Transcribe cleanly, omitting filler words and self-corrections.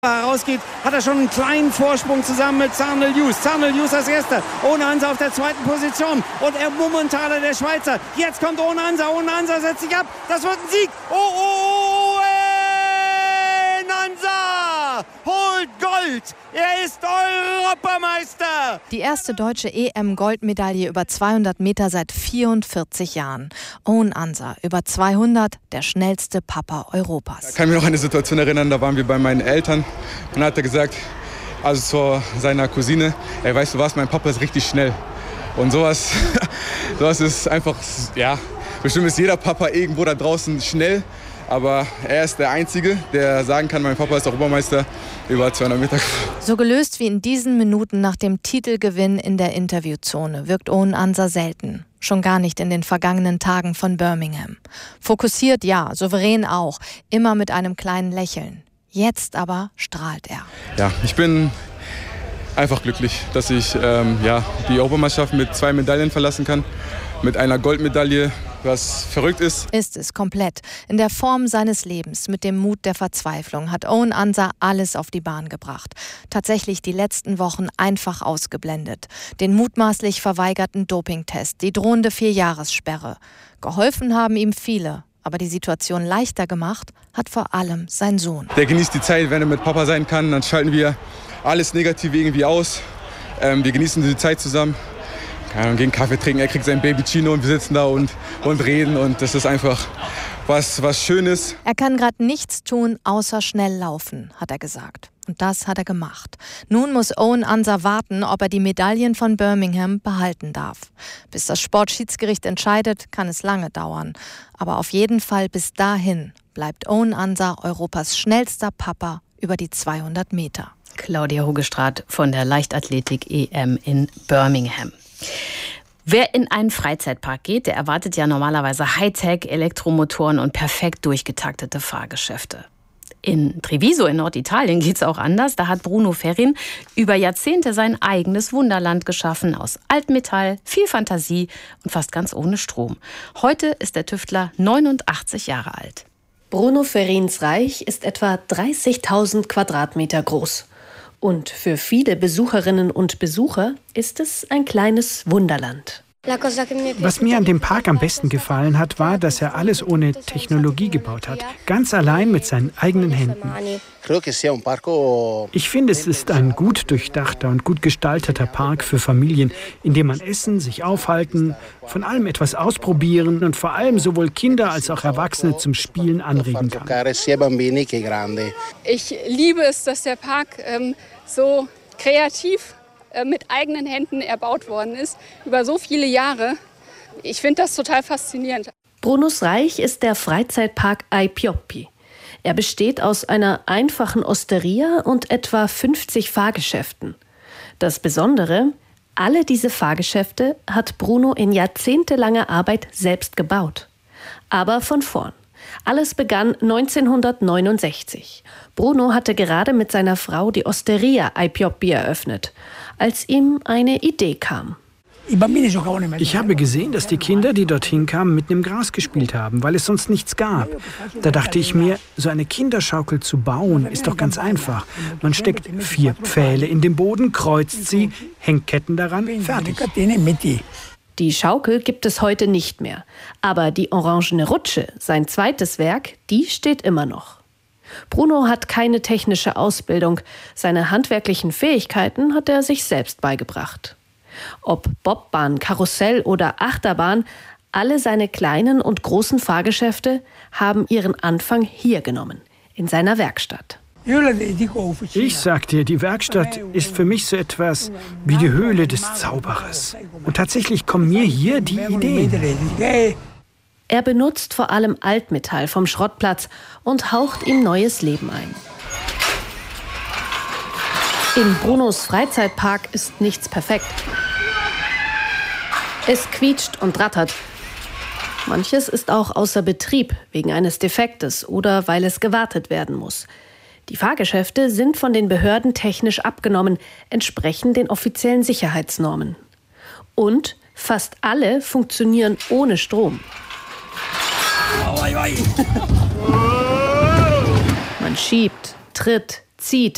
rausgeht, hat er schon einen kleinen Vorsprung zusammen mit Zharnel Hughes. Zharnel Hughes als Erster, Ohne Ansa auf der zweiten Position und er Mummentaler, der Schweizer. Jetzt kommt Ohne Ansa setzt sich ab, das wird ein Sieg. Ansa holt Gold, er ist Europameister. Die erste deutsche EM-Goldmedaille über 200 Meter seit 44 Jahren. Owen Ansa, über 200, der schnellste Papa Europas. Ich kann mich noch an eine Situation erinnern, da waren wir bei meinen Eltern und dann hat er gesagt, also zu seiner Cousine, ey, weißt du was, mein Papa ist richtig schnell. Und sowas ist einfach, ja, bestimmt ist jeder Papa irgendwo da draußen schnell. Aber er ist der Einzige, der sagen kann, mein Papa ist Europameister über 200 Meter. So gelöst wie in diesen Minuten nach dem Titelgewinn in der Interviewzone wirkt Owen Ansa selten. Schon gar nicht in den vergangenen Tagen von Birmingham. Fokussiert ja, souverän auch, immer mit einem kleinen Lächeln. Jetzt aber strahlt er. Ja, ich bin einfach glücklich, dass ich die Europameisterschaft mit 2 Medaillen verlassen kann. Mit einer Goldmedaille, was verrückt ist. Ist es komplett. In der Form seines Lebens, mit dem Mut der Verzweiflung, hat Owen Ansa alles auf die Bahn gebracht. Tatsächlich die letzten Wochen einfach ausgeblendet. Den mutmaßlich verweigerten Dopingtest, die drohende 4-Jahressperre. Geholfen haben ihm viele. Aber die Situation leichter gemacht hat vor allem sein Sohn. Der genießt die Zeit, wenn er mit Papa sein kann. Dann schalten wir alles Negative irgendwie aus. Wir genießen die Zeit zusammen. Gehen Kaffee trinken, er kriegt sein Baby Chino und wir sitzen da und reden und das ist einfach was Schönes. Er kann gerade nichts tun, außer schnell laufen, hat er gesagt. Und das hat er gemacht. Nun muss Owen Ansa warten, ob er die Medaillen von Birmingham behalten darf. Bis das Sportschiedsgericht entscheidet, kann es lange dauern. Aber auf jeden Fall bis dahin bleibt Owen Ansa Europas schnellster Papa über die 200 Meter. Claudia Hogestraat von der Leichtathletik-EM in Birmingham. Wer in einen Freizeitpark geht, der erwartet ja normalerweise Hightech, Elektromotoren und perfekt durchgetaktete Fahrgeschäfte. In Treviso in Norditalien geht es auch anders. Da hat Bruno Ferrin über Jahrzehnte sein eigenes Wunderland geschaffen. Aus Altmetall, viel Fantasie und fast ganz ohne Strom. Heute ist der Tüftler 89 Jahre alt. Bruno Ferrins Reich ist etwa 30.000 Quadratmeter groß. Und für viele Besucherinnen und Besucher ist es ein kleines Wunderland. Was mir an dem Park am besten gefallen hat, war, dass er alles ohne Technologie gebaut hat. Ganz allein mit seinen eigenen Händen. Ich finde, es ist ein gut durchdachter und gut gestalteter Park für Familien, in dem man essen, sich aufhalten, von allem etwas ausprobieren und vor allem sowohl Kinder als auch Erwachsene zum Spielen anregen kann. Ich liebe es, dass der Park so kreativ mit eigenen Händen erbaut worden ist, über so viele Jahre. Ich finde das total faszinierend. Brunos Reich ist der Freizeitpark Ai Pioppi. Er besteht aus einer einfachen Osteria und etwa 50 Fahrgeschäften. Das Besondere, alle diese Fahrgeschäfte hat Bruno in jahrzehntelanger Arbeit selbst gebaut. Aber von vorn. Alles begann 1969. Bruno hatte gerade mit seiner Frau die Osteria Ai Pioppi eröffnet, als ihm eine Idee kam. Ich habe gesehen, dass die Kinder, die dorthin kamen, mitten im Gras gespielt haben, weil es sonst nichts gab. Da dachte ich mir, so eine Kinderschaukel zu bauen, ist doch ganz einfach. Man steckt 4 Pfähle in den Boden, kreuzt sie, hängt Ketten daran, fertig. Die Schaukel gibt es heute nicht mehr. Aber die orangene Rutsche, sein zweites Werk, die steht immer noch. Bruno hat keine technische Ausbildung. Seine handwerklichen Fähigkeiten hat er sich selbst beigebracht. Ob Bobbahn, Karussell oder Achterbahn, alle seine kleinen und großen Fahrgeschäfte haben ihren Anfang hier genommen, in seiner Werkstatt. Ich sag dir, die Werkstatt ist für mich so etwas wie die Höhle des Zauberers. Und tatsächlich kommen mir hier die Ideen. Er benutzt vor allem Altmetall vom Schrottplatz und haucht ihm neues Leben ein. In Brunos Freizeitpark ist nichts perfekt. Es quietscht und rattert. Manches ist auch außer Betrieb wegen eines Defektes oder weil es gewartet werden muss. Die Fahrgeschäfte sind von den Behörden technisch abgenommen, entsprechen den offiziellen Sicherheitsnormen. Und fast alle funktionieren ohne Strom. Man schiebt, tritt, zieht,